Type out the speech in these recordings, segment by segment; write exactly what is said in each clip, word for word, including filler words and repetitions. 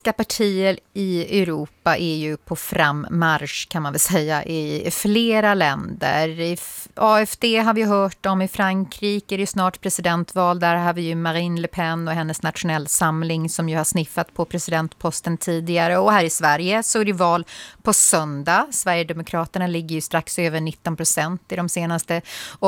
partier i Europa är ju på frammarsch kan man väl säga i flera länder. I A F D har vi hört om, i Frankrike är det snart presidentval. Där har vi ju Marine Le Pen och hennes nationell samling som ju har sniffat på presidentposten tidigare. Och här i Sverige så är det val på söndag. Sverigedemokraterna ligger ju strax över nitton procent i de senaste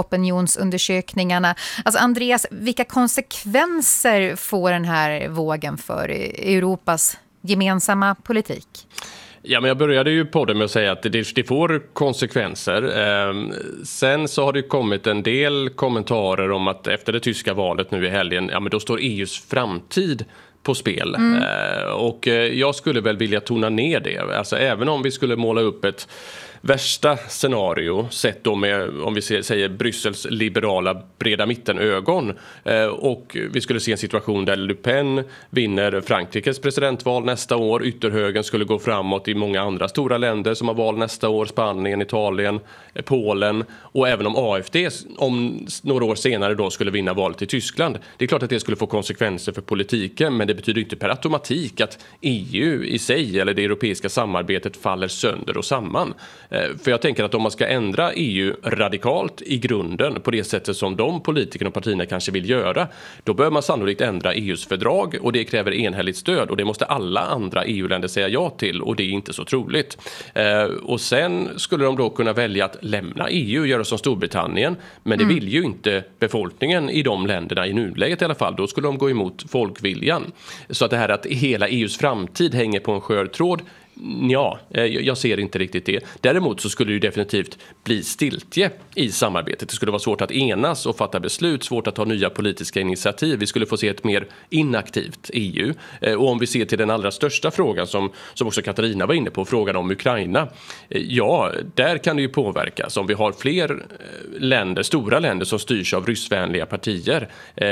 opinionsundersökningarna. Alltså Andreas, vilka konsekvenser får den här vågen för Europas gemensamma politik? Ja, men jag började ju på det med att säga att det, det får konsekvenser. Eh, sen så har det kommit en del kommentarer om att efter det tyska valet nu i helgen, ja men då står E U:s framtid på spel. Mm. Eh, och jag skulle väl vilja tona ner det. Alltså även om vi skulle måla upp ett värsta scenario sett då med, om vi säger Bryssels liberala breda mittenögon, eh, och vi skulle se en situation där Le Pen vinner Frankrikes presidentval nästa år, ytterhögern skulle gå framåt i många andra stora länder som har val nästa år, Spanien, Italien, Polen, och även om A F D om några år senare då skulle vinna valet i Tyskland. Det är klart att det skulle få konsekvenser för politiken, men det betyder inte per automatik att E U i sig eller det europeiska samarbetet faller sönder och samman. För jag tänker att om man ska ändra E U radikalt i grunden på det sättet som de politikerna och partierna kanske vill göra, då bör man sannolikt ändra E U:s fördrag, och det kräver enhälligt stöd, och det måste alla andra E U-länder säga ja till, och det är inte så troligt. Eh, och sen skulle de då kunna välja att lämna E U och göra som Storbritannien, men det mm. vill ju inte befolkningen i de länderna i nuläget i alla fall. Då skulle de gå emot folkviljan. Så att det här att hela E U:s framtid hänger på en skör tråd, ja, jag ser inte riktigt det. Däremot så skulle det ju definitivt bli stiltje i samarbetet. Det skulle vara svårt att enas och fatta beslut, svårt att ta nya politiska initiativ. Vi skulle få se ett mer inaktivt E U. Och om vi ser till den allra största frågan som, som också Katarina var inne på, frågan om Ukraina. Ja, där kan det ju påverkas. Om vi har fler länder, stora länder som styrs av ryssvänliga partier,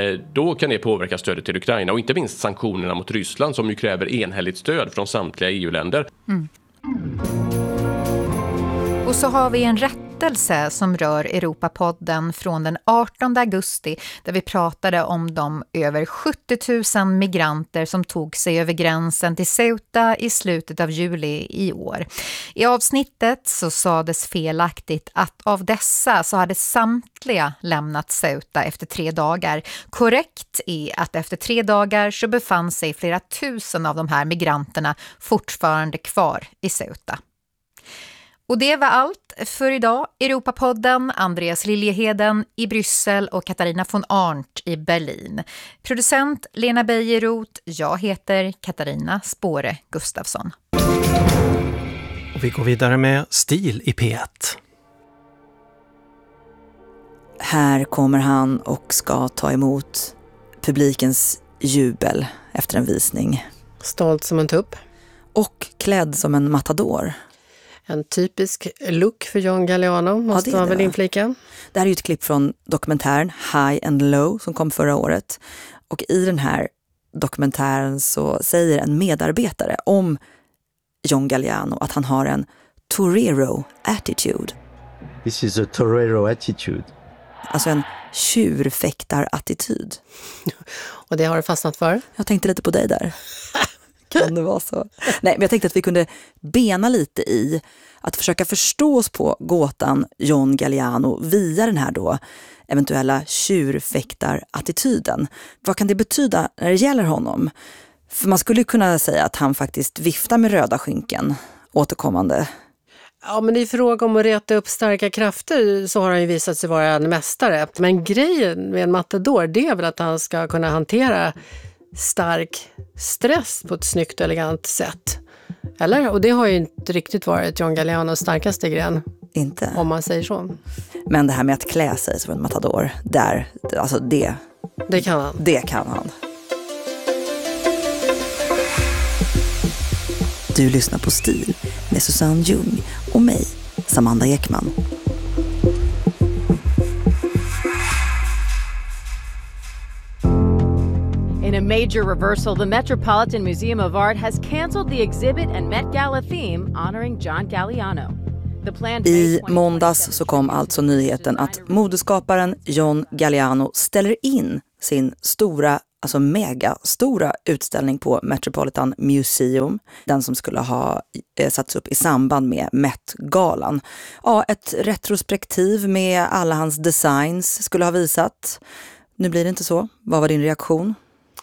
då kan det påverka stödet till Ukraina. Och inte minst sanktionerna mot Ryssland som ju kräver enhälligt stöd från samtliga E U-länder. Mm. Och så har vi en rättelse som rör Europapodden från den artonde augusti, där vi pratade om de över sjuttio tusen migranter som tog sig över gränsen till Ceuta i slutet av juli i år. I avsnittet så sades felaktigt att av dessa så hade samtliga lämnat Ceuta efter tre dagar. Korrekt är att efter tre dagar så befann sig flera tusen av de här migranterna fortfarande kvar i Ceuta. Och det var allt för idag. Europapodden, Andreas Liljeheden i Bryssel och Katarina von Arndt i Berlin. Producent Lena Beijeroth, jag heter Katarina Spåre Gustafsson. Och vi går vidare med Stil i P ett. Här kommer han och ska ta emot publikens jubel efter en visning. Stolt som en tupp. Och klädd som en matador. En typisk look för John Galliano, måste ja, man väl inflika. Det här är ju ett klipp från dokumentären High and Low som kom förra året. Och i den här dokumentären så säger en medarbetare om John Galliano att han har en torero attitude. This is a torero attitude. Alltså en tjurfäktarattityd. Och det har du fastnat för? Jag tänkte lite på dig där. Kan det vara så? Nej, men jag tänkte att vi kunde bena lite i att försöka förstå oss på gåtan John Galliano via den här då eventuella tjurfäktarattityden. Vad kan det betyda när det gäller honom? För man skulle kunna säga att han faktiskt viftar med röda skynken återkommande. Ja, men i fråga om att reta upp starka krafter så har han ju visat sig vara en mästare. Men grejen med en matador, det är väl att han ska kunna hantera stark stress på ett snyggt och elegant sätt. Eller? Och det har ju inte riktigt varit John Gallianos starkaste gren. Inte. Om man säger så. Men det här med att klä sig som en matador, där, alltså det. Det kan han. Det kan han. Du lyssnar på Stil med Susanne Ljung och mig, Samanda Ekman. In a major reversal, the Metropolitan Museum of Art has canceled the exhibit and Met Gala theme honoring John Galliano. I måndags så kom alltså nyheten att modeskaparen John Galliano ställer in sin stora alltså megastora utställning på Metropolitan Museum. Den som skulle ha eh, satts upp i samband med Met-galan. Ja, ett retrospektiv med alla hans designs skulle ha visat. Nu blir det inte så. Vad var din reaktion?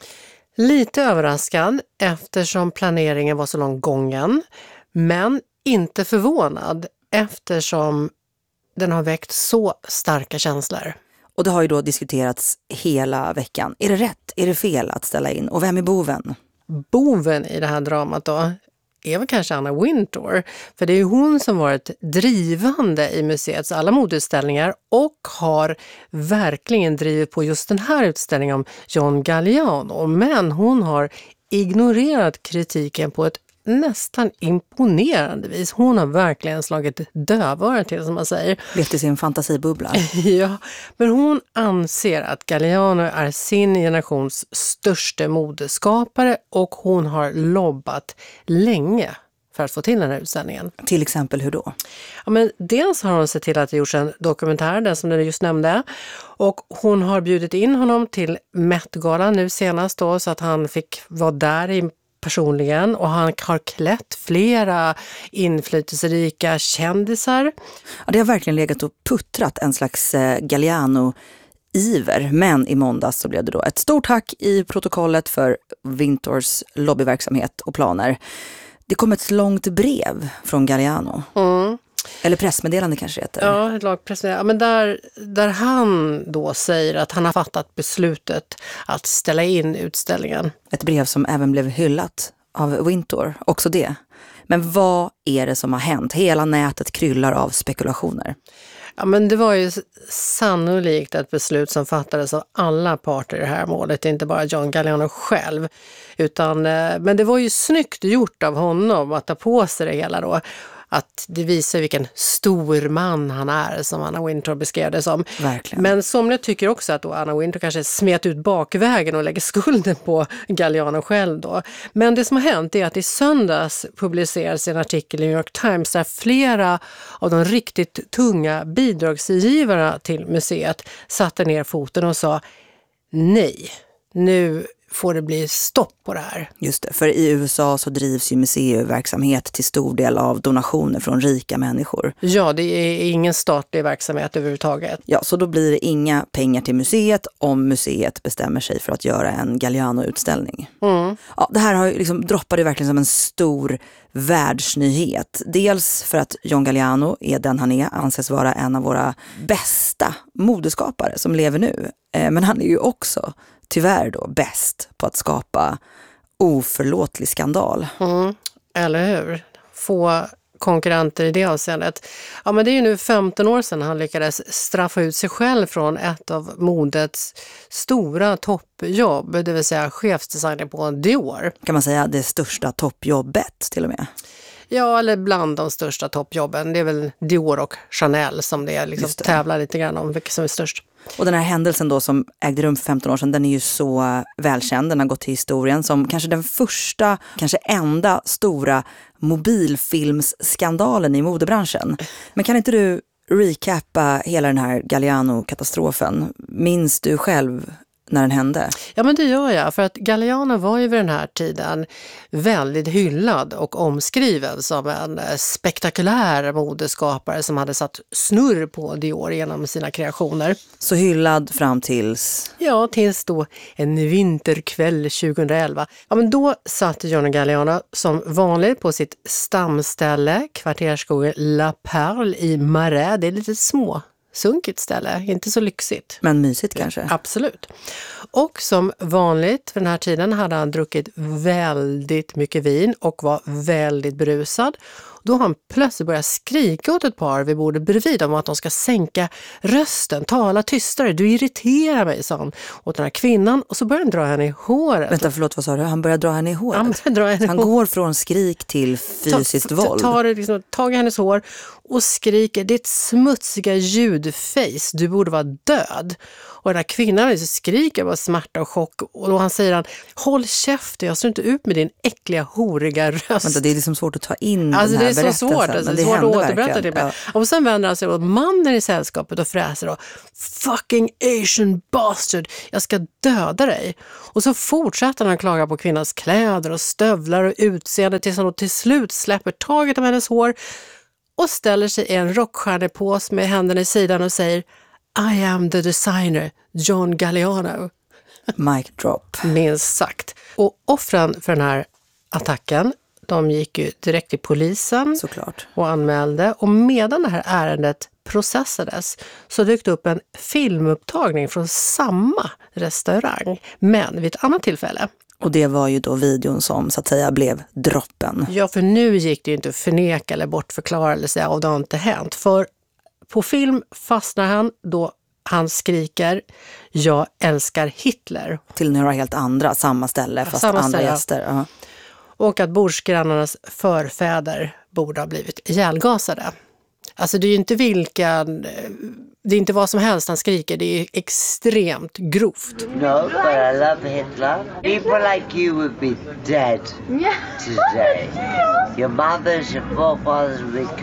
Lite överraskad eftersom planeringen var så långt gången. Men inte förvånad eftersom den har väckt så starka känslor. Och det har ju då diskuterats hela veckan. Är det rätt? Är det fel att ställa in? Och vem är boven? Boven i det här dramat då är väl kanske Anna Wintour. För det är ju hon som varit drivande i museets alla modeutställningar och har verkligen drivit på just den här utställningen om John Galliano. Men hon har ignorerat kritiken på ett nästan imponerande vis. Hon har verkligen slagit dövörat till, som man säger. Levt i sin fantasibubbla. Ja, men hon anser att Galliano är sin generations största modeskapare och hon har lobbat länge för att få till den här utställningen. Till exempel hur då? Ja, men dels har hon sett till att det gjorts en dokumentär, den som du just nämnde. Och hon har bjudit in honom till Met-galan nu senast då, så att han fick vara där i personligen, och han har klätt flera inflytelserika kändisar. Ja, det har verkligen legat och puttrat en slags eh, Galliano-iver, men i måndags så blev det då ett stort tack i protokollet för Wintours lobbyverksamhet och planer. Det kom ett långt brev från Galliano. Mm. Eller pressmeddelande kanske heter. Ja, ett lag pressmeddelande. Ja, men där, där han då säger att han har fattat beslutet att ställa in utställningen. Ett brev som även blev hyllat av Wintour, också det. Men vad är det som har hänt? Hela nätet kryllar av spekulationer. Ja, men det var ju sannolikt ett beslut som fattades av alla parter i det här målet, inte bara John Galliano själv. Utan, men det var ju snyggt gjort av honom att ta på sig det hela då. Att det visar vilken stor man han är, som Anna Wintour beskrev det som. Verkligen. Men somliga tycker också att då Anna Wintour kanske smet ut bakvägen och lägger skulden på Galliano själv då. Men det som har hänt är att i söndags publicerades en artikel i New York Times där flera av de riktigt tunga bidragsgivarna till museet satte ner foten och sa nej, nu får det bli stopp på det här. Just det, för i U S A så drivs ju museiverksamhet till stor del av donationer från rika människor. Ja, det är ingen statlig verksamhet överhuvudtaget. Ja, så då blir det inga pengar till museet om museet bestämmer sig för att göra en Galliano-utställning. Mm. Ja, det här har ju liksom droppade verkligen som en stor världsnyhet. Dels för att John Galliano är den han är, anses vara en av våra bästa modeskapare som lever nu. Men han är ju också tyvärr då bäst på att skapa oförlåtlig skandal. Mm, eller hur? Få konkurrenter i det avseendet. Ja, men det är ju nu femton år sedan han lyckades straffa ut sig själv från ett av modets stora toppjobb, det vill säga chefsdesigner på Dior. Kan man säga det största toppjobbet till och med? Ja, eller bland de största toppjobben. Det är väl Dior och Chanel som det är liksom det. Tävlar lite grann om vilket som är störst. Och den här händelsen då som ägde rum för femton år sedan, den är ju så välkänd. Den har gått till historien som kanske den första, kanske enda stora mobilfilmsskandalen i modebranschen. Men kan inte du recappa hela den här Galliano-katastrofen? Minns du själv när den hände? Ja, men det gör jag. För att Galliano var ju vid den här tiden väldigt hyllad och omskriven som en spektakulär modeskapare som hade satt snurr på Dior genom sina kreationer. Så hyllad fram tills? Ja, tills då en vinterkväll tjugoelva. Ja, men då satt John Galliano som vanligt på sitt stamställe, kvartersskogen La Perle i Marais. Det är lite små. Sunkigt ställe, inte så lyxigt. Men mysigt kanske? Absolut. Och som vanligt för den här tiden hade han druckit väldigt mycket vin och var väldigt berusad. Då har han plötsligt börjat skrika åt ett par vid bordet bredvid om att de ska sänka rösten, tala tystare. Du irriterar mig, sa han åt den här kvinnan. Och så börjar han dra henne i håret. Vänta, förlåt, vad sa du? Han börjar dra henne i håret? Han, dra henne han hår. går från skrik till fysiskt ta, våld. Tar liksom, tag i hennes hår och skriker, ditt smutsiga ljudface, du borde vara död. Och den här kvinnan skriker bara smärta och chock. Och då han säger han, håll käften, jag står inte ut med din äckliga, horiga röst. Men det är liksom svårt att ta in alltså, den här det är så svårt, alltså, det är svårt att återberätta det. Ja. Och sen vänder han sig åt mannen i sällskapet och fräser då, fucking Asian bastard, jag ska döda dig. Och så fortsätter han klaga på kvinnans kläder och stövlar och utseende tills han då till slut släpper taget om hennes hår och ställer sig i en rockstjärnepås med händerna i sidan och säger, I am the designer, John Galliano. Mic drop. Minst sagt. Och offren för den här attacken, de gick ju direkt till polisen. Såklart. Och anmälde. Och medan det här ärendet processades så dök det upp en filmupptagning från samma restaurang, men vid ett annat tillfälle. Och det var ju då videon som så att säga blev droppen. Ja, för nu gick det ju inte att förneka eller bortförklara eller säga att det har inte hänt. För på film fastnar han då han skriker, jag älskar Hitler. Till några helt andra, samma ställe fast samma andra ställe. gäster. Uh-huh. Och att bordsgrannarnas förfäder borde ha blivit ihjälgasade. Alltså det är ju inte vilka, det är inte vad som helst han skriker, det är extremt grovt. No, but I love Hitler. People like you would be dead today. Your mothers, your forefathers would be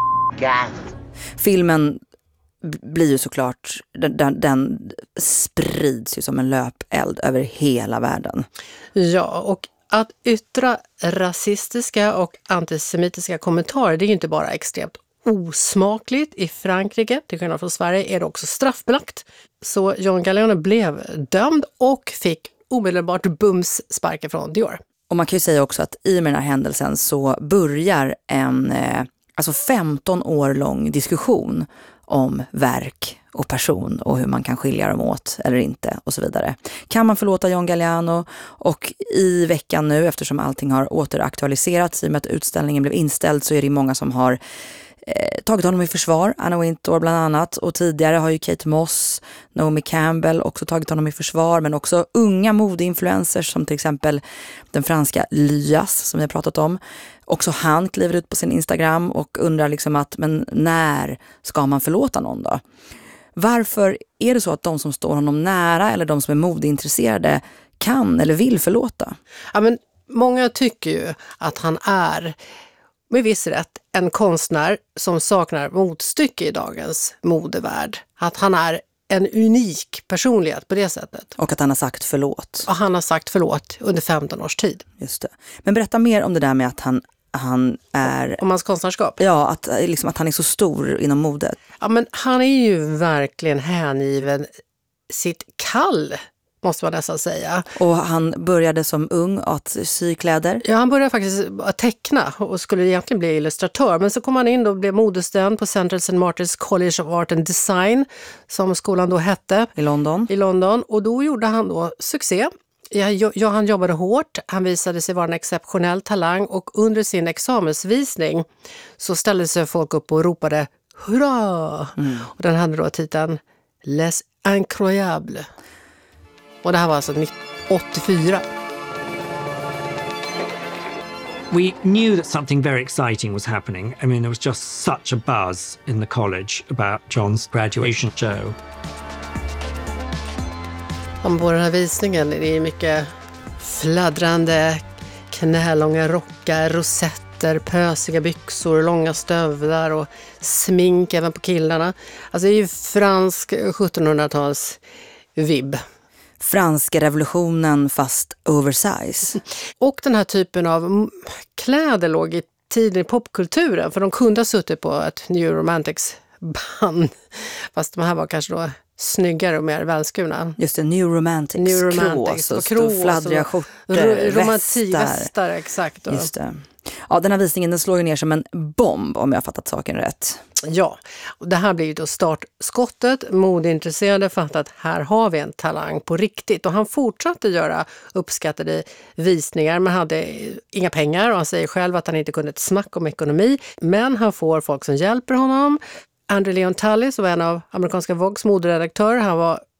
gassed. Filmen blir ju såklart, den, den sprids ju som en löpeld över hela världen. Ja, och att yttra rasistiska och antisemitiska kommentarer, det är ju inte bara extremt osmakligt. I Frankrike, till skillnad från Sverige, är det också straffbelagt. Så John Galliano blev dömd och fick omedelbart bums sparken från Dior. Och man kan ju säga också att i med den här händelsen så börjar en eh, alltså femton år lång diskussion om verk och person och hur man kan skilja dem åt eller inte och så vidare. Kan man förlåta John Galliano? Och i veckan nu, eftersom allting har återaktualiserats i och med att utställningen blev inställd, så är det många som har eh, tagit honom i försvar. Anna Wintour bland annat, och tidigare har ju Kate Moss, Naomi Campbell också tagit honom i försvar, men också unga modeinfluencers som till exempel den franska Lyas som vi har pratat om. Också han kliver ut på sin Instagram och undrar liksom att, men när ska man förlåta någon då? Varför är det så att de som står honom nära eller de som är modeintresserade kan eller vill förlåta? Ja, men många tycker ju att han är, med viss rätt, en konstnär som saknar motstycke i dagens modevärld. Att han är en unik personlighet på det sättet. Och att han har sagt förlåt. Och han har sagt förlåt under femton års tid. Just det. Men berätta mer om det där med att han, han är... Om hans konstnärskap? Ja, att, liksom, att han är så stor inom modet. Ja, men han är ju verkligen hängiven sitt kall, måste man nästan säga. Och han började som ung att sy kläder. Ja, han började faktiskt att teckna och skulle egentligen bli illustratör. Men så kom han in och blev modestudent på Central Saint Martin's College of Art and Design, som skolan då hette. I London. I London. Och då gjorde han då succé. Ja, ja, han jobbade hårt, han visade sig vara en exceptionell talang, och under sin examensvisning så ställde sig folk upp och ropade hurra! Mm. Och den hade då titeln Les Incroyables. Och det här var alltså åttiofyra. We knew that something very exciting was happening. I mean, there was just such a buzz in the college about John's graduation show. Om på den här visningen är det mycket fladdrande, knälånga rockar, rosetter, pösiga byxor, långa stövlar och smink även på killarna. Alltså det är ju fransk sjuttonhundratals vibb. Franska revolutionen fast oversize. Och den här typen av kläder låg i tiden i popkulturen, för de kunde ha suttit på ett New Romantics band. Fast de här var kanske då snyggare och mer välskurna. Just det, New Romantics, New Romantics krås och krås, fladdriga skjortor, romantik, västar. västar, exakt. Då. Just det. Ja, den här visningen den slår ju ner som en bomb, om jag har fattat saken rätt. Ja, och det här blir ju då startskottet. Modeintresserade fattar att här har vi en talang på riktigt. Och han fortsatte göra uppskattade visningar, men hade inga pengar. Och han säger själv att han inte kunde ett smack om ekonomi. Men han får folk som hjälper honom. Andrew Leon Tully, som var en av amerikanska Vogues moderedaktörer, han var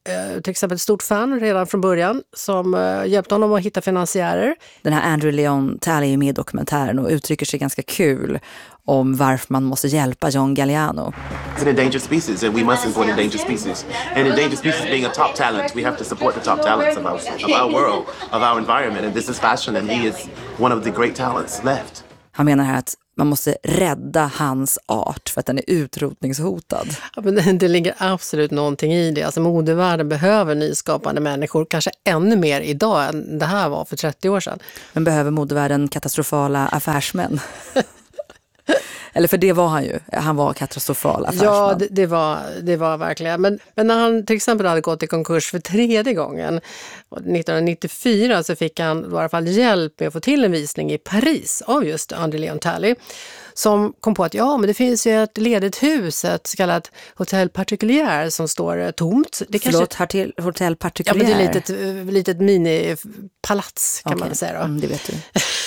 eh, till exempel ett stort fan redan från början som eh, hjälpte honom att hitta finansiärer. Den här Andrew Leon Talley är med i dokumentären och uttrycker sig ganska kul om varför man måste hjälpa John Galliano. It's an endangered species and we must support endangered species. And endangered species being a top talent, we have to support the top talents of our, of our world, of our environment. And this is fashion and he is one of the great talents left. Han menar här att man måste rädda hans art för att den är utrotningshotad. Ja, men det, det ligger absolut någonting i det. Alltså modevärlden behöver nyskapande människor, kanske ännu mer idag än det här var för trettio år sedan. Men behöver modevärlden katastrofala affärsmän? Eller för det var han ju. Han var katastrofal affärsman. Ja, det, det, var, det var verkligen. Men, men när han till exempel hade gått i konkurs för tredje gången, nittonhundranittiofyra, så fick han i alla fall hjälp med att få till en visning i Paris av just Andrew Leon Talley. Som kom på att ja, men det finns ju ett ledigt hus, ett så kallat hotell particulier som står tomt. Det Förlåt, kanske... hotell particulier? Ja, men det är ett litet, litet minipalats kan okay. man säga då. Mm, det vet du.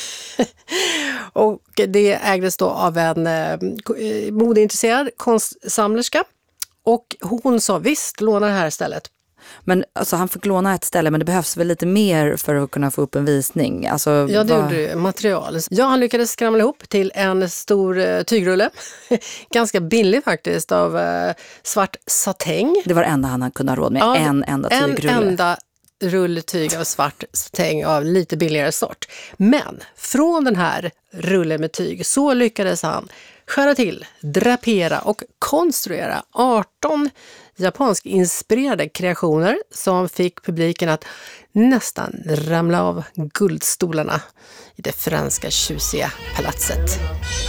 Och det ägdes då av en eh, modeintresserad konstsamlerska. Och hon sa visst, låna det här stället. Men alltså, han fick låna ett ställe, men det behövs väl lite mer för att kunna få upp en visning? Alltså, ja, det vad... gjorde det. Material. Ja, han lyckades skramla ihop till en stor eh, tygrulle. Ganska billig faktiskt, av eh, svart satäng. Det var det enda han kunde ha råd med, ja, en enda tygrulle. En enda rulltyg av svart satäng av lite billigare sort. Men från den här rullen med tyg så lyckades han skära till, drapera och konstruera arton japansk inspirerade kreationer som fick publiken att nästan ramla av guldstolarna i det franska tjusiga palatset.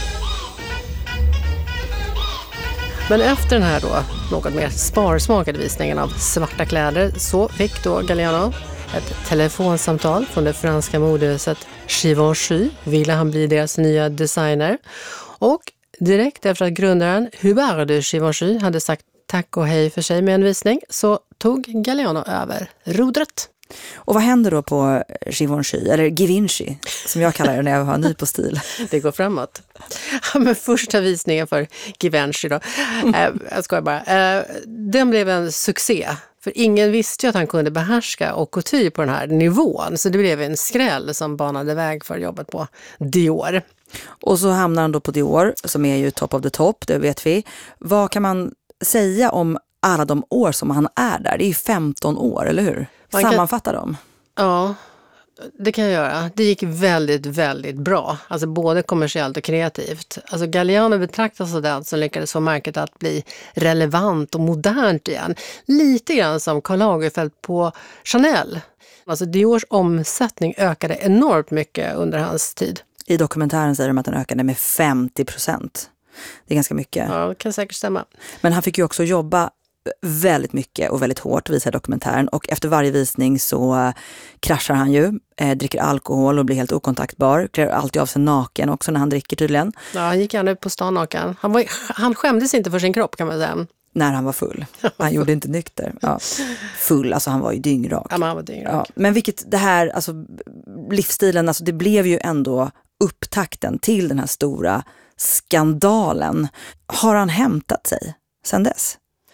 Men efter den här då något mer sparsmakade visningen av svarta kläder så fick då Galliano ett telefonsamtal från det franska modehuset Givenchy. Ville han bli deras nya designer. Och direkt efter att grundaren Hubert de Givenchy hade sagt tack och hej för sig med en visning så tog Galliano över rodret. Och vad händer då på Givenchy, eller Givenchy, som jag kallar det när jag har ny på stil? Det går framåt. Ja, men första visningen för Givenchy då, äh, jag skojar bara, äh, den blev en succé. För ingen visste ju att han kunde behärska och couture på den här nivån. Så det blev en skräll som banade väg för jobbet på Dior. Och så hamnar han då på Dior, som är ju top of the top, det vet vi. Vad kan man säga om alla de år som han är där? Det är ju femton år, eller hur? Man Sammanfatta kan... dem. Ja, det kan jag göra. Det gick väldigt, väldigt bra. Alltså både kommersiellt och kreativt. Alltså Galliano betraktas som den som lyckades få märket att bli relevant och modernt igen. Lite grann som Karl Lagerfeld på Chanel. Alltså Diors omsättning ökade enormt mycket under hans tid. I dokumentären säger de att den ökade med femtio procent. Det är ganska mycket. Ja, det kan säkert stämma. Men han fick ju också jobba väldigt mycket och väldigt hårt, visar dokumentären. Och efter varje visning så kraschar han ju, eh, dricker alkohol och blir helt okontaktbar. Klär alltid av sig naken också när han dricker tydligen. Ja, han gick gärna ut på stan naken. Han, var, han skämdes inte för sin kropp kan man säga. När han var full. Han gjorde inte nykter. Ja. Full, alltså han var ju dyngrak. Ja, men han var dyngrak. Ja. Men vilket det här, alltså livsstilen, alltså det blev ju ändå upptakten till den här stora skandalen. Har han hämtat sig sedan dess?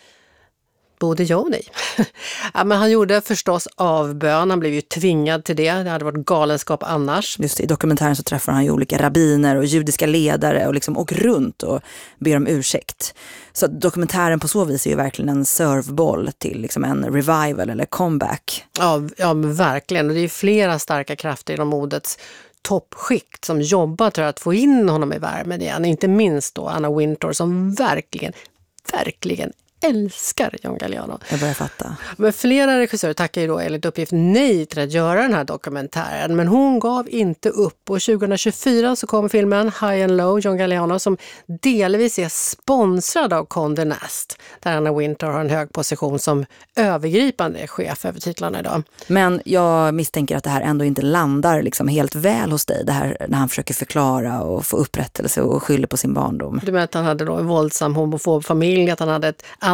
Både ja och nej. Ja, men han gjorde förstås avbön, han blev ju tvingad till det. Det hade varit galenskap annars. Just det, i dokumentären så träffar han ju olika rabbiner och judiska ledare och liksom åker runt och ber om ursäkt. Så dokumentären på så vis är ju verkligen en serveboll till liksom en revival eller comeback. Ja, ja verkligen. Och det är flera starka krafter inom modets toppskikt som jobbar för att få in honom i värmen igen. Inte minst då Anna Wintour som verkligen, verkligen älskar John Galliano. Jag börjar fatta. Men flera regissörer tackar ju då enligt uppgift nej till att göra den här dokumentären. Men hon gav inte upp. Och tjugohundratjugofyra så kom filmen High and Low, John Galliano, som delvis är sponsrad av Condé Nast. Där Anna Wintour har en hög position som övergripande chef över titlarna idag. Men jag misstänker att det här ändå inte landar liksom helt väl hos dig. Det här när han försöker förklara och få upprättelse och skylla på sin barndom. Du menar att han hade då en våldsam homofob familj, att han hade ett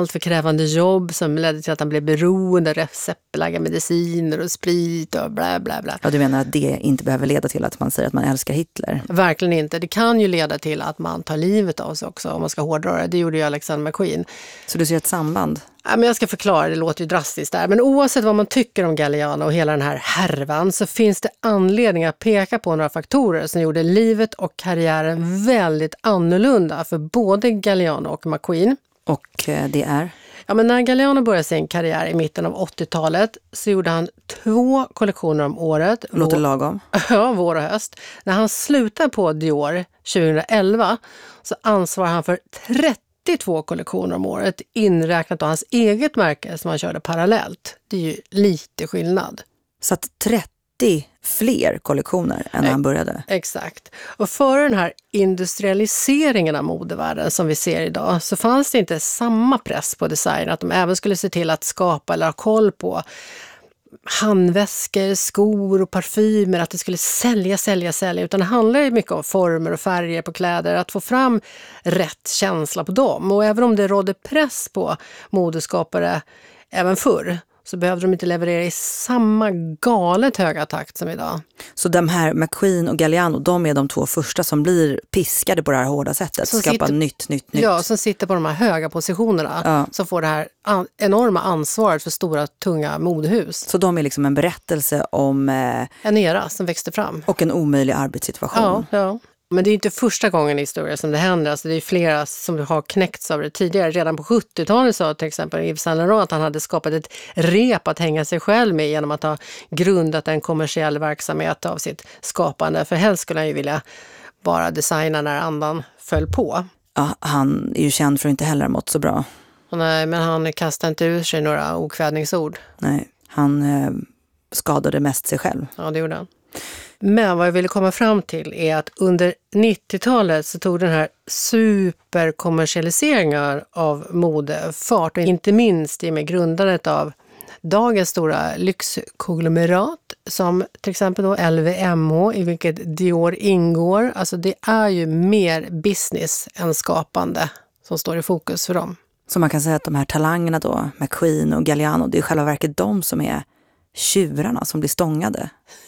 allt för krävande jobb som ledde till att han blev beroende av receptbelagda mediciner och sprit och bla bla bla. Ja, du menar att det inte behöver leda till att man säger att man älskar Hitler? Verkligen inte. Det kan ju leda till att man tar livet av sig också om man ska hårdra det. Det gjorde ju Alexander McQueen. Så du ser ett samband? Ja, men jag ska förklara, det låter ju drastiskt där. Men oavsett vad man tycker om Galliano och hela den här härvan så finns det anledning att peka på några faktorer som gjorde livet och karriären väldigt annorlunda för både Galliano och McQueen. Och det är? Ja, men när Galliano började sin karriär i mitten av åttiotalet så gjorde han två kollektioner om året. Låter lagom. Ja, vår och höst. När han slutade på Dior tjugoelva så ansvarar han för trettiotvå kollektioner om året inräknat av hans eget märke som han körde parallellt. Det är ju lite skillnad. Så att trettio fler kollektioner än när han började? Exakt. Och före den här industrialiseringen av modevärlden som vi ser idag så fanns det inte samma press på design att de även skulle se till att skapa eller ha koll på handväskor, skor och parfymer, att det skulle sälja, sälja, sälja. Utan det handlar ju mycket om former och färger på kläder, att få fram rätt känsla på dem. Och även om det rådde press på modeskapare även förr så behövde de inte leverera i samma galet höga takt som idag. Så de här McQueen och Galliano, de är de två första som blir piskade på det här hårda sättet. Som skapa sitter, nytt, nytt, nytt. Ja, som sitter på de här höga positionerna. Ja. Som får det här an- enorma ansvaret för stora, tunga modehus. Så de är liksom en berättelse om... Eh, en era som växte fram. Och en omöjlig arbetssituation. Ja, ja. Men det är inte första gången i historien som det händer. Alltså det är flera som har knäckts av det tidigare. Redan på sjuttiotalet sa till exempel Yves Saint Laurent att han hade skapat ett rep att hänga sig själv med genom att ha grundat en kommersiell verksamhet av sitt skapande. För helst skulle han ju vilja bara designa när andan föll på. Ja, han är ju känd för att inte heller mått så bra. Nej, men han kastade inte ur sig några okvädningsord. Nej, han eh, skadade mest sig själv. Ja, det gjorde han. Men vad jag ville komma fram till är att under nittiotalet så tog den här superkommersialiseringen av mode fart. Och inte minst i med grundandet av dagens stora lyxkonglomerat som till exempel då L V M H i vilket Dior ingår. Alltså det är ju mer business än skapande som står i fokus för dem. Så man kan säga att de här talangerna då, McQueen och Galliano, det är själva verket de som är tjurarna som blir stångade.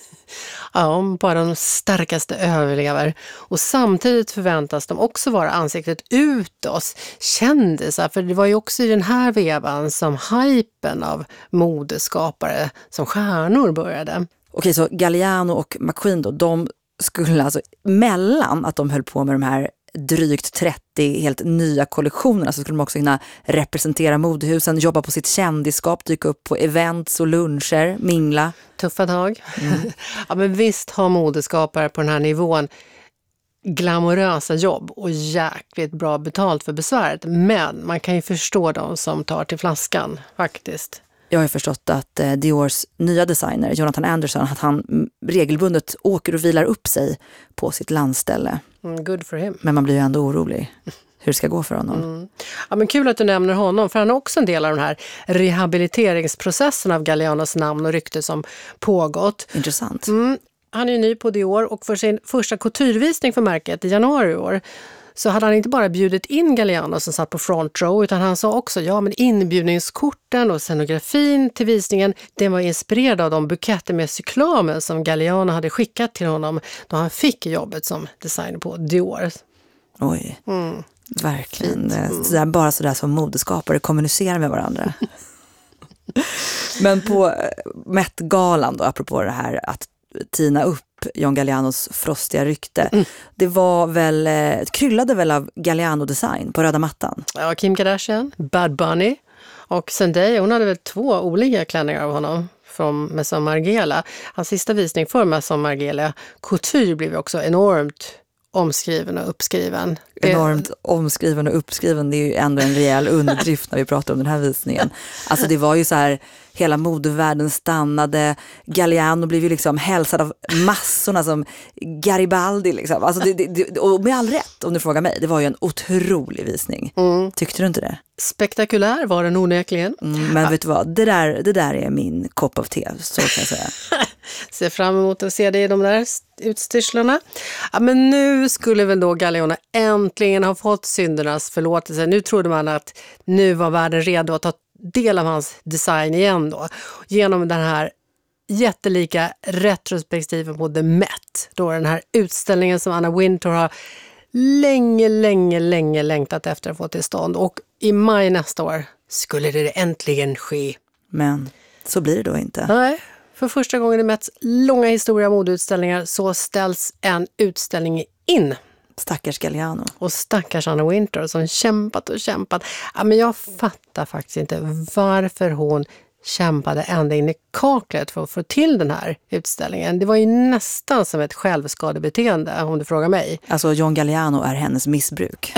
Ja, bara de starkaste överlever. Och samtidigt förväntas de också vara ansiktet utåt, kändisar. För det var ju också i den här vevan som hypen av modeskapare som stjärnor började. Okej, så Galliano och McQueen då, de skulle alltså mellan att de höll på med de här drygt trettio helt nya kollektionerna så skulle de också hinna representera modehusen, jobba på sitt kändisskap, dyka upp på events och luncher, mingla. Tuffa tag. Mm. Ja, men visst har modeskapare på den här nivån glamorösa jobb och jäkligt bra betalt för besväret. Men man kan ju förstå dem som tar till flaskan faktiskt. Jag har förstått att eh, Diors nya designer, Jonathan Anderson, att han regelbundet åker och vilar upp sig på sitt landställe. Mm, good for him. Men man blir ju ändå orolig hur det ska gå för honom. Mm. Ja, men kul att du nämner honom, för han är också en del av den här rehabiliteringsprocessen av Gallianos namn och rykte som pågått. Intressant. Mm. Han är ny på Dior och för sin första couturevisning för märket i januari i år så hade han inte bara bjudit in Galliano som satt på front row, utan han sa också ja men inbjudningskorten och scenografin till visningen, den var inspirerad av de buketter med cyklamen som Galliano hade skickat till honom då han fick jobbet som designer på Dior. Oj, mm. verkligen. Mm. Sådär, bara sådär som modeskapare kommunicerar med varandra. Men på Met-galan då, apropå det här att tina upp John Gallianos frostiga rykte. Mm. Det var väl, kryllade väl av Galliano-design på röda mattan. Ja, Kim Kardashian, Bad Bunny och Zendaya, hon hade väl två olika klänningar av honom från Maison Margiela. Hans sista visning för Maison Margiela Couture blev också enormt omskriven och uppskriven. Enormt omskriven och uppskriven, det är ju ändå en rejäl underdrift när vi pratar om den här visningen. Alltså det var ju så här, hela modevärlden stannade, Galliano blev ju liksom hälsad av massorna som Garibaldi liksom. Alltså det, det, och med all rätt, om du frågar mig, det var ju en otrolig visning. Mm. Tyckte du inte det? Spektakulär var den onekligen. Mm, men ja. Vet du vad, det där, det där är min kopp av te, så kan jag säga. Ser fram emot att se det i de där utstyrslarna. Ja, men nu skulle väl då Galliano äntligen äntligen har fått syndernas förlåtelse. Nu trodde man att nu var världen redo att ta del av hans design igen då. Genom den här jättelika retrospektiven på The Met. Då den här utställningen som Anna Wintour har länge, länge, länge längtat efter att få till stånd. Och i maj nästa år skulle det äntligen ske. Men så blir det då inte. Nej, för första gången i Mets långa historia av modeutställningar så ställs en utställning in. Stackars Galliano. Och stackars Anna Wintour som kämpat och kämpat. Ja, men jag fattar faktiskt inte varför hon kämpade ända in i kaklet för att få till den här utställningen. Det var ju nästan som ett självskadebeteende om du frågar mig. Alltså John Galliano är hennes missbruk.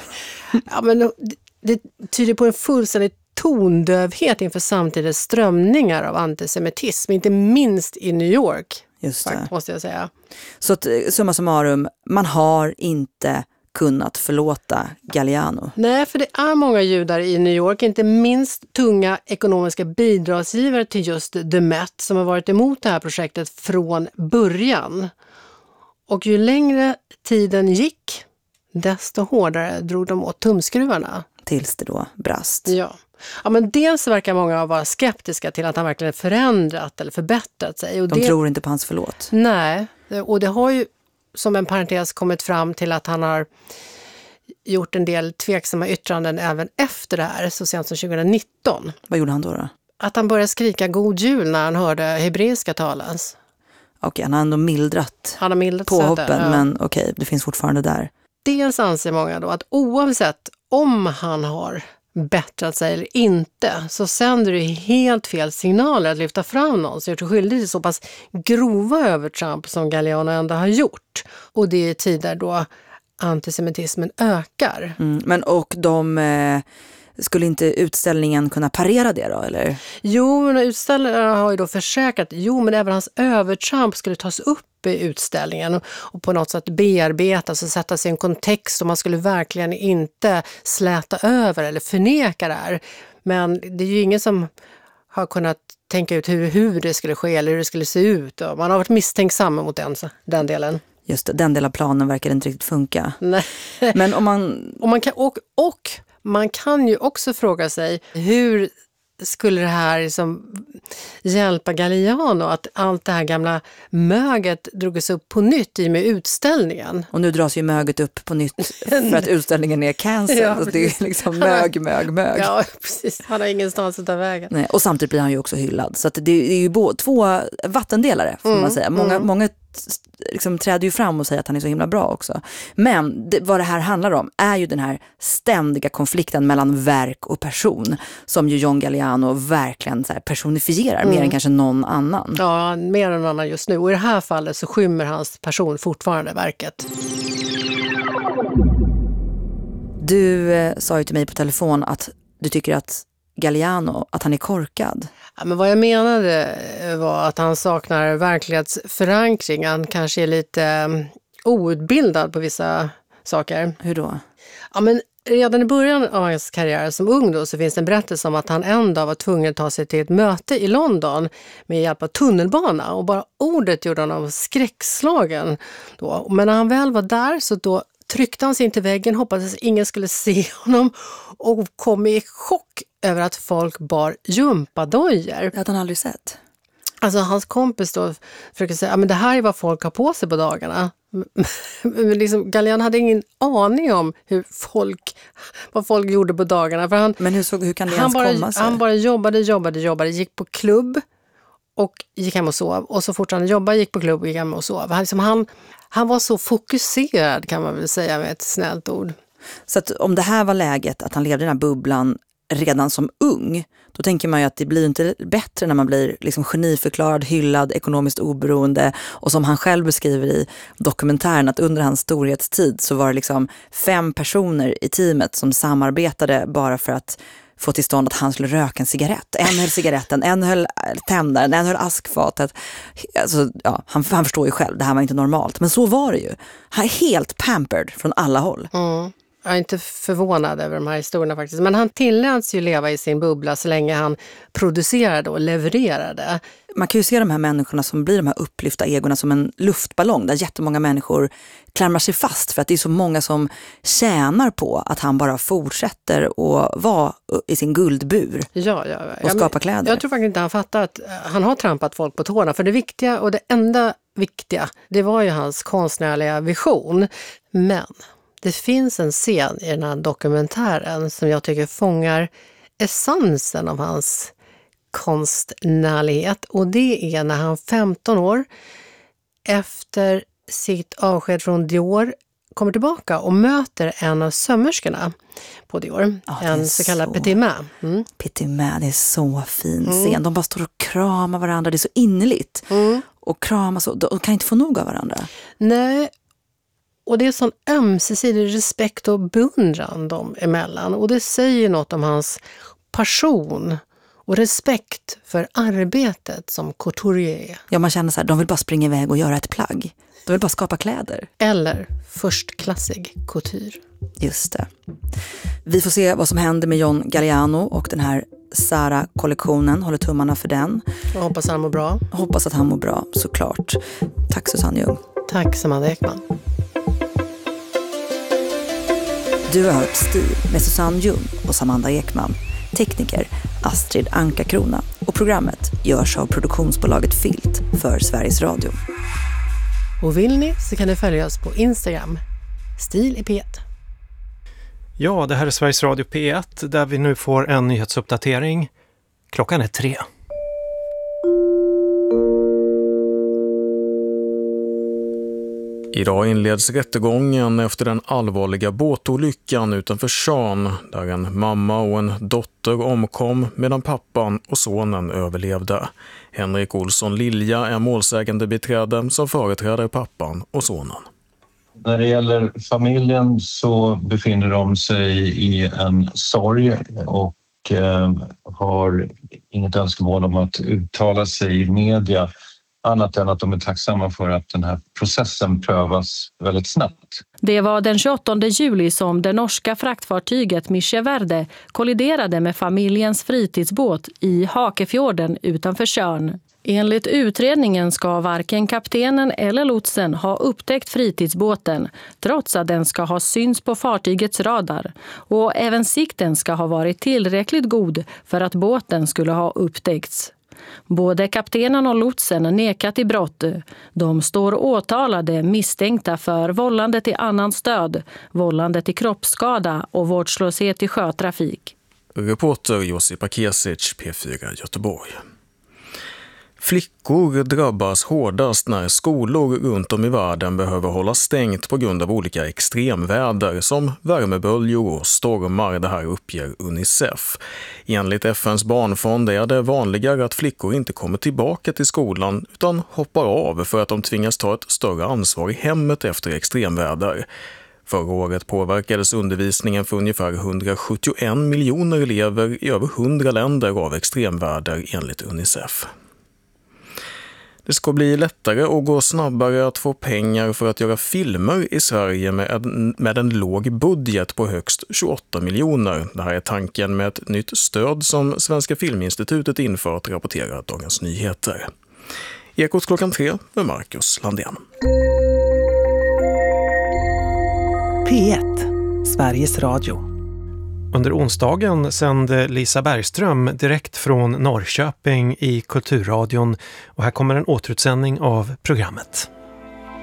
Ja, men det, det tyder på en fullständig tondövhet inför samtidens strömningar av antisemitism, inte minst i New York. Just det. Fakt, måste jag säga. Så att, summa summarum, man har inte kunnat förlåta Galliano. Nej, för det är många judar i New York, inte minst tunga ekonomiska bidragsgivare till just The Met som har varit emot det här projektet från början. Och ju längre tiden gick, desto hårdare drog de åt tumskruvarna. Tills det då brast. Ja. Ja, men dels verkar många vara skeptiska till att han verkligen förändrat eller förbättrat sig. Och de det... tror inte på hans förlåt. Nej, och det har ju som en parentes kommit fram till att han har gjort en del tveksamma yttranden även efter det här, så sent som tjugonitton. Vad gjorde han då då? Att han började skrika god jul när han hörde hebreiska talas. Okej, han har ändå mildrat, han har mildrat påhoppen, sättet, ja. Men okej, det finns fortfarande där. Dels anser många då att oavsett om han har bättrat sig eller inte så sänder det helt fel signaler att lyfta fram någon som gjort sig skyldig till så pass grova övertramp som Galliano ändå har gjort. Och det är tider då antisemitismen ökar. Mm, men och de... Eh... Skulle inte utställningen kunna parera det då, eller? Jo, men utställaren har ju då försäkrat jo, men även hans övertramp skulle tas upp i utställningen och, och på något sätt bearbetas och sättas i en kontext och man skulle verkligen inte släta över eller förneka det här. Men det är ju ingen som har kunnat tänka ut hur, hur det skulle ske eller hur det skulle se ut. Och man har varit misstänksam mot den, den delen. Just det, den delen av planen verkar inte riktigt funka. Nej. Men om man... och man kan, och, och man kan ju också fråga sig hur skulle det här liksom hjälpa Galliano att allt det här gamla möget drogs upp på nytt i med utställningen. Och nu dras ju möget upp på nytt för att utställningen är cancelled. Ja, det är liksom mög, mög, mög. Ja, precis. Han har ingenstans att ta vägen. Nej, och samtidigt blir han ju också hyllad. Så att det är ju bo- två vattendelare, får mm, man säga. Många, mm. många liksom träder ju fram och säger att han är så himla bra också. Men det, vad det här handlar om är ju den här ständiga konflikten mellan verk och person som ju John Galliano verkligen så här personifierar mm. mer än kanske någon annan. Ja, mer än någon annan just nu. Och i det här fallet så skymmer hans person fortfarande verket. Du eh, sa ju till mig på telefon att du tycker att Galliano, att han är korkad. Ja, men vad jag menade var att han saknar verklighetsförankring. Han kanske är lite um, outbildad på vissa saker. Hur då? Ja, men redan i början av hans karriär som ung då, så finns det en berättelse om att han en dag var tvungen att ta sig till ett möte i London med hjälp av tunnelbana. Och bara ordet gjorde honom skräckslagen då. Men när han väl var där så då tryckte han sig in till väggen, hoppades att ingen skulle se honom och kom i chock över att folk bar gympadojor. Det hade han aldrig sett. Alltså hans kompis då försöker säga att det här är vad folk har på sig på dagarna. Men liksom, Galliano hade ingen aning om hur folk, vad folk gjorde på dagarna. För han, Men hur, såg, hur kan det han ens bara, komma sig? Han bara jobbade, jobbade, jobbade, gick på klubb och gick hem och sov. Och så fort han jobbade, gick på klubb och gick hem och sov. Han, liksom, han, han var så fokuserad, kan man väl säga med ett snällt ord. Så att om det här var läget, att han levde i den här bubblan redan som ung, då tänker man ju att det blir inte bättre när man blir liksom geniförklarad, hyllad, ekonomiskt oberoende, och som han själv beskriver i dokumentären att under hans storhetstid så var det liksom fem personer i teamet som samarbetade bara för att få till stånd att han skulle röka en cigarett. En höll cigaretten, en höll tändaren, en höll askfatet. Alltså, ja, han, han förstår ju själv, det här var inte normalt. Men så var det ju. Han är helt pampered från alla håll. Mm. Jag är inte förvånad över de här historierna faktiskt. Men han tilläts ju leva i sin bubbla så länge han producerade och levererade. man kan ju se de här människorna som blir de här upplyfta egorna som en luftballong där jättemånga människor klamrar sig fast för att det är så många som tjänar på att han bara fortsätter att vara i sin guldbur ja, ja, ja. och skapa kläder. Jag tror faktiskt inte han fattar att han har trampat folk på tårna, för det viktiga och det enda viktiga, det var ju hans konstnärliga vision. Men det finns en scen i den här dokumentären som jag tycker fångar essensen av hans konstnärlighet, och det är när han femton år efter sitt avsked från Dior kommer tillbaka och möter en av sömmerskorna på Dior, ja, en så kallad så... Petit Main. Mm. Petit Main, det är så fin scen. Mm. De bara står och kramar varandra, det är så innerligt. Mm. Och kramas, och de kan inte få nog av varandra. Nej, och det är sån ömsesidig respekt och beundran dem emellan. Och det säger något om hans passion och respekt för arbetet som couturier. Ja, man känner så här, de vill bara springa iväg och göra ett plagg. De vill bara skapa kläder. Eller förstklassig couture. Just det. Vi får se vad som händer med John Galliano och den här Zara-kollektionen. Håller tummarna för den. Jag hoppas han mår bra. Hoppas att han mår bra, såklart. Tack Susanne Ljung. Tack Samantha Ekman. Du har hört Stil med Susanne Ljung och Samantha Ekman. Tekniker Astrid Anka-Krona. Och programmet görs av produktionsbolaget Filt för Sveriges Radio. Och vill ni så kan ni följa oss på Instagram. Stil i P ett. Ja, det här är Sveriges Radio P ett där vi nu får en nyhetsuppdatering. Klockan är tre. Idag inleds rättegången efter den allvarliga båtolyckan utanför Tjörn där en mamma och en dotter omkom medan pappan och sonen överlevde. Henrik Olsson Lilja är målsägande beträde som företräder pappan och sonen. När det gäller familjen så befinner de sig i en sorg och eh, har inget önskemål om att uttala sig i media. Annat än att de är tacksamma för att den här processen prövas väldigt snabbt. Det var den tjugoåttonde juli som det norska fraktfartyget Mische Verde kolliderade med familjens fritidsbåt i Hakefjorden utanför Tjörn. Enligt utredningen ska varken kaptenen eller lotsen ha upptäckt fritidsbåten trots att den ska ha syns på fartygets radar. Och även sikten ska ha varit tillräckligt god för att båten skulle ha upptäckts. Både kaptenen och lotsen nekat i brott. De står åtalade misstänkta för vållande till annans död, vållande till kroppsskada och vårdslöshet i sjötrafik. Reporter Josipa Kesic, P fyra Göteborg. Flickor drabbas hårdast när skolor runt om i världen behöver hålla stängt på grund av olika extremväder som värmeböljor och stormar, det här uppger Unicef. Enligt F N:s barnfond är det vanligare att flickor inte kommer tillbaka till skolan utan hoppar av för att de tvingas ta ett större ansvar i hemmet efter extremväder. Förra året påverkades undervisningen för ungefär hundrasjuttioen miljoner elever i över hundra länder av extremväder enligt Unicef. Det ska bli lättare och gå snabbare att få pengar för att göra filmer i Sverige med en, med en låg budget på högst tjugoåtta miljoner. Det här är tanken med ett nytt stöd som Svenska Filminstitutet infört, rapporterar Dagens Nyheter. Ekot klockan tre med Marcus Landén. P ett, Sveriges Radio. Under onsdagen sände Lisa Bergström direkt från Norrköping i Kulturradion och här kommer en återutsändning av programmet.